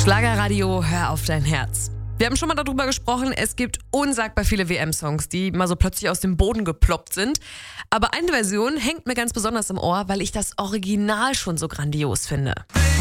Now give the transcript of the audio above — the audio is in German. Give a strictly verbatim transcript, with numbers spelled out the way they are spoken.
Schlagerradio, hör auf dein Herz. Wir haben schon mal darüber gesprochen, es gibt unsagbar viele W M-Songs, die mal so plötzlich aus dem Boden geploppt sind. Aber eine Version hängt mir ganz besonders im Ohr, weil ich das Original schon so grandios finde.